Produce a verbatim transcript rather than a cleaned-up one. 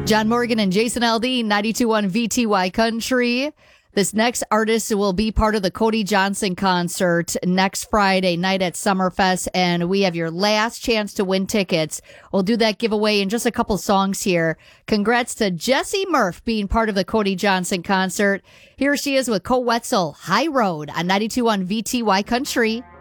John Morgan and Jason Aldean, ninety-two point one V T Y Country. This next artist will be part of the Cody Johnson concert next Friday night at Summerfest, and we have your last chance to win tickets. We'll do that giveaway in just a couple songs here. Congrats to Jessie Murph being part of the Cody Johnson concert. Here she is with Cole Wetzel, High Road on ninety-two point one V T Y Country.